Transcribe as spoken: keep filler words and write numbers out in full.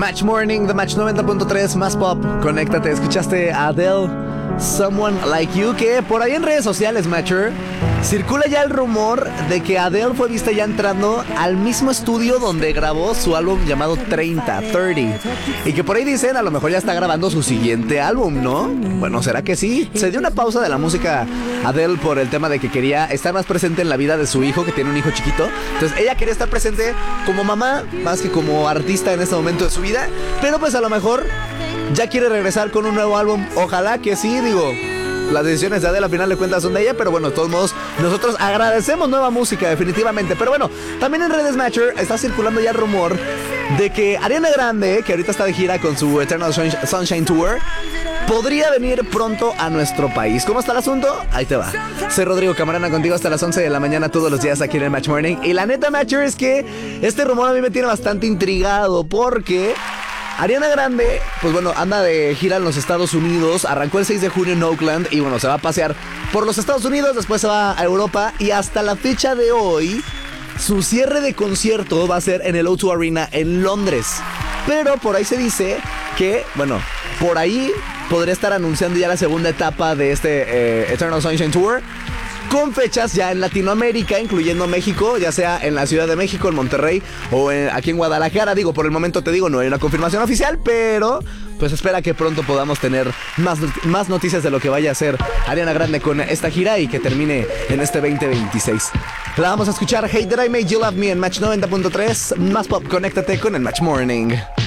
Match Morning, The Match noventa punto tres, más pop. Conéctate, escuchaste a Adele, Someone Like You, que por ahí en redes sociales, Matcher, circula ya el rumor de que Adele fue vista ya entrando al mismo estudio donde grabó su álbum llamado treinta, treinta. Y que por ahí dicen, a lo mejor ya está grabando su siguiente álbum, ¿no? Bueno, ¿será que sí? Se dio una pausa de la música Adele por el tema de que quería estar más presente en la vida de su hijo, que tiene un hijo chiquito. Entonces ella quería estar presente como mamá, más que como artista en este momento de su vida. Pero pues a lo mejor ya quiere regresar con un nuevo álbum. Ojalá que sí, digo. Las decisiones de Adele al final de cuentas son de ella, pero bueno, de todos modos, nosotros agradecemos nueva música, definitivamente. Pero bueno, también en redes Matcher está circulando ya el rumor de que Ariana Grande, que ahorita está de gira con su Eternal Sunshine Tour, podría venir pronto a nuestro país. ¿Cómo está el asunto? Ahí te va. Soy Rodrigo Camarena, contigo hasta las once de la mañana todos los días aquí en el Match Morning. Y la neta, Matcher, es que este rumor a mí me tiene bastante intrigado porque Ariana Grande, pues bueno, anda de gira en los Estados Unidos. Arrancó el seis de junio en Oakland y bueno, se va a pasear por los Estados Unidos, después se va a Europa y hasta la fecha de hoy su cierre de concierto va a ser en el O dos Arena en Londres. Pero por ahí se dice que, bueno, por ahí podría estar anunciando ya la segunda etapa de este eh, Eternal Sunshine Tour, con fechas ya en Latinoamérica, incluyendo México, ya sea en la Ciudad de México, en Monterrey o en, aquí en Guadalajara. Digo, por el momento te digo, no hay una confirmación oficial, pero pues espera que pronto podamos tener más, más noticias de lo que vaya a hacer Ariana Grande con esta gira y que termine en este veinte veintiséis. La vamos a escuchar, Hey Did I Make You Love Me, en Match noventa punto tres, más pop, conéctate con el Match Morning.